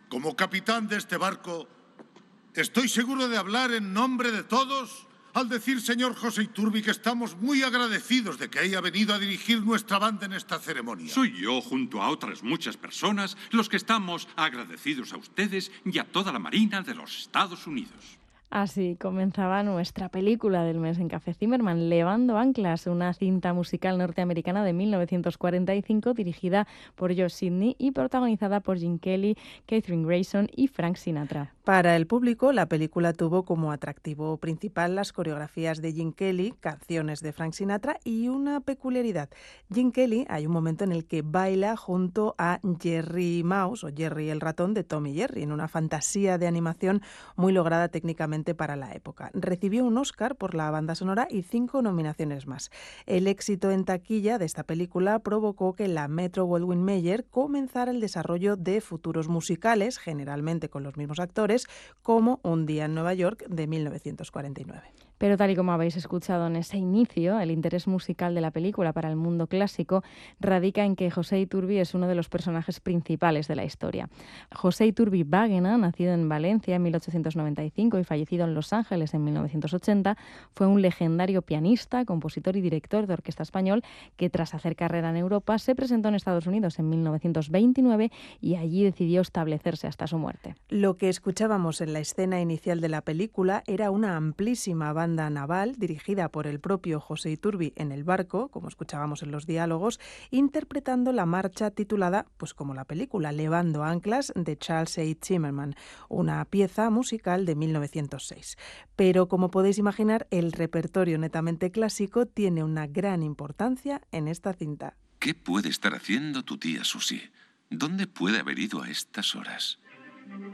Como capitán de este barco, estoy seguro de hablar en nombre de todos al decir, señor José Iturbi, que estamos muy agradecidos de que haya venido a dirigir nuestra banda en esta ceremonia. Soy yo, junto a otras muchas personas, los que estamos agradecidos a ustedes y a toda la Marina de los Estados Unidos. Así comenzaba nuestra película del mes en Café Zimmerman, Levando Anclas, una cinta musical norteamericana de 1945 dirigida por Josh Sidney y protagonizada por Gene Kelly, Kathryn Grayson y Frank Sinatra. Para el público, la película tuvo como atractivo principal las coreografías de Gene Kelly, canciones de Frank Sinatra y una peculiaridad. Gene Kelly, hay un momento en el que baila junto a Jerry Mouse o Jerry el ratón de Tom y Jerry, en una fantasía de animación muy lograda técnicamente para la época. Recibió un Oscar por la banda sonora y 5 nominaciones más. El éxito en taquilla de esta película provocó que la Metro-Goldwyn-Mayer comenzara el desarrollo de futuros musicales, generalmente con los mismos actores, como Un día en Nueva York de 1949. Pero tal y como habéis escuchado en ese inicio, el interés musical de la película para el mundo clásico radica en que José Iturbi es uno de los personajes principales de la historia. José Iturbi Báguena, nacido en Valencia en 1895 y fallecido en Los Ángeles en 1980, fue un legendario pianista, compositor y director de orquesta español que, tras hacer carrera en Europa, se presentó en Estados Unidos en 1929 y allí decidió establecerse hasta su muerte. Lo que escuchábamos en la escena inicial de la película era una amplísima banda naval dirigida por el propio José Iturbi en el barco, como escuchábamos en los diálogos, interpretando la marcha titulada, pues como la película, Levando Anclas, de Charles A. Zimmerman, una pieza musical de 1906. Pero, como podéis imaginar, el repertorio netamente clásico tiene una gran importancia en esta cinta. ¿Qué puede estar haciendo tu tía Susie? ¿Dónde puede haber ido a estas horas?